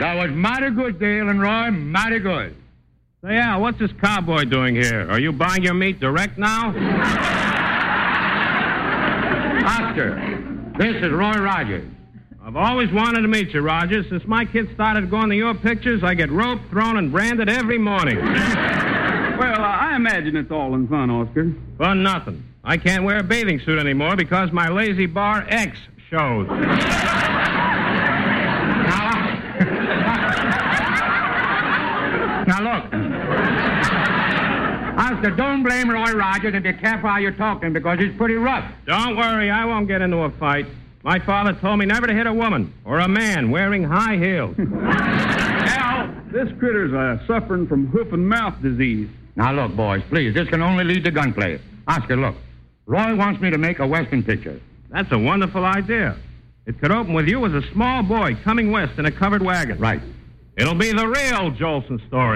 That was mighty good, Dale and Roy, mighty good. Say, Al, what's this cowboy doing here? Are you buying your meat direct now? Oscar, this is Roy Rogers. I've always wanted to meet you, Rogers. Since my kids started going to your pictures, I get roped, thrown, and branded every morning. Well, I imagine it's all in fun, Oscar. Fun nothing. I can't wear a bathing suit anymore because my Lazy Bar X shows. Now, look. Oscar, don't blame Roy Rogers and be careful how you're talking because he's pretty rough. Don't worry, I won't get into a fight. My father told me never to hit a woman or a man wearing high heels. Al, this critter's suffering from hoof and mouth disease. Now, look, boys, please, this can only lead to gunplay. Oscar, look. Roy wants me to make a Western picture. That's a wonderful idea. It could open with you as a small boy coming west in a covered wagon. Right. It'll be the real Jolson story.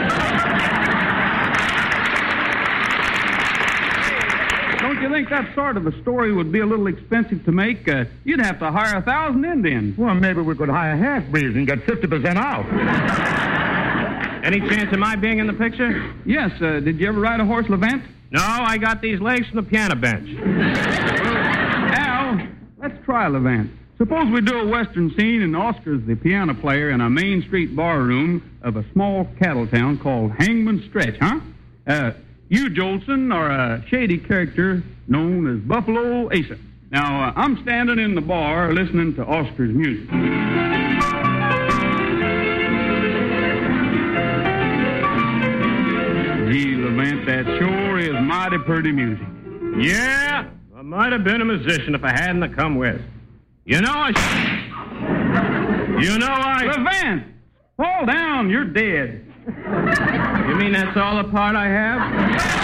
Don't you think that sort of a story would be a little expensive to make? You'd have to hire 1,000 Indians. Well, maybe we could hire half-breeds and get 50% off. Any chance of my being in the picture? Yes, did you ever ride a horse, Levant? No, I got these legs from the piano bench. Al, let's try Levant. Suppose we do a Western scene and Oscar's the piano player in a Main Street bar room of a small cattle town called Hangman's Stretch, huh? You, Jolson, are a shady character known as Buffalo Asa. Now, I'm standing in the bar listening to Oscar's music. Gee, Levant, that sure is mighty pretty music. Yeah, I might have been a musician if I hadn't have come with. Levant! Fall down, you're dead. You mean that's all the part I have?